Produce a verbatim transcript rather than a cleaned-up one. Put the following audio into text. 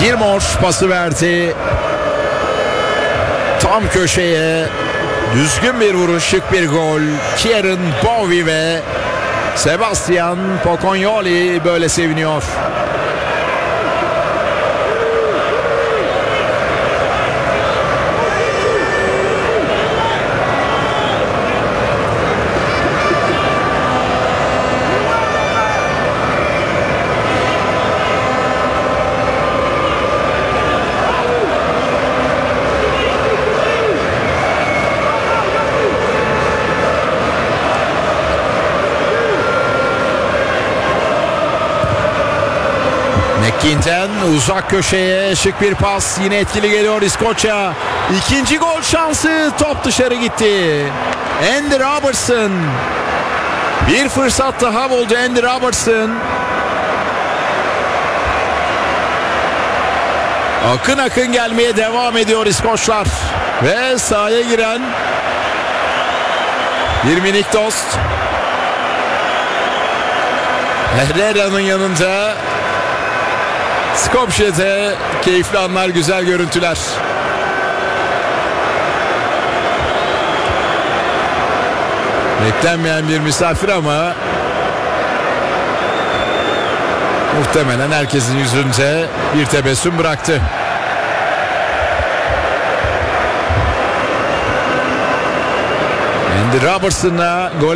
Gilmore pası verdi. Tam köşeye. Düzgün bir vuruş, şık bir gol. Kieran Bowie ve Sebastian Pocognoli böyle seviniyor. McGinn'ten uzak köşeye şık bir pas, yine etkili geliyor İskoçya. İkinci gol şansı, top dışarı gitti. Andy Robertson, bir fırsat daha buldu Andy Robertson. Akın akın gelmeye devam ediyor İskoçlar ve sahaya giren bir minik dost Herrera'nın yanında. Skopje'de keyifli anlar, güzel görüntüler. Beklenmeyen bir misafir ama muhtemelen herkesin yüzünde bir tebessüm bıraktı. Andy Robertson'la gol